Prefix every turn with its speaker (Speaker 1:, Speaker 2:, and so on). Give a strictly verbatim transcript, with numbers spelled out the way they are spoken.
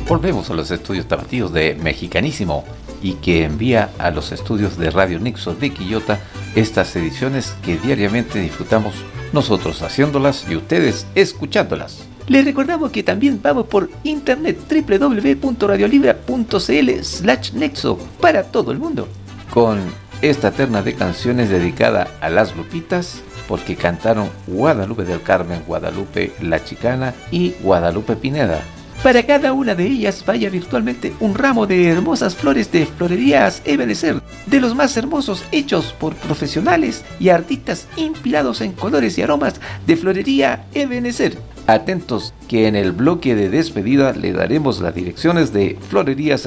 Speaker 1: Volvemos a los estudios tapatíos de Mexicanísimo y que envía a los estudios de Radio Nixo de Quillota estas ediciones que diariamente disfrutamos nosotros haciéndolas y ustedes escuchándolas.
Speaker 2: Les recordamos que también vamos por internet doble u doble u doble u punto radiolibra punto c l slash nexo para todo el mundo.
Speaker 1: Con esta terna de canciones dedicada a las Lupitas, porque cantaron Guadalupe del Carmen, Guadalupe la Chicana y Guadalupe Pineda.
Speaker 2: Para cada una de ellas vaya virtualmente un ramo de hermosas flores de Florerías Ebenezer, de los más hermosos hechos por profesionales y artistas inspirados en colores y aromas de Florería Ebenezer.
Speaker 1: Atentos que en el bloque de despedida le daremos las direcciones de Florerías